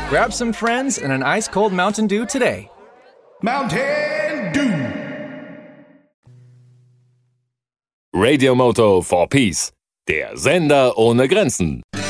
Grab some friends and an ice-cold Mountain Dew today. Mountain Dew. Radio Moto for Peace, der Sender ohne Grenzen.